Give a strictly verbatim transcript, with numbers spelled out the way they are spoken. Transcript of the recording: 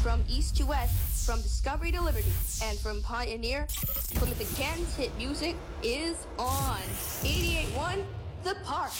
From east to west, from discovery to liberty, and from pioneer, Plymouth Again's hit music is on. eighty-eight point one, The Park.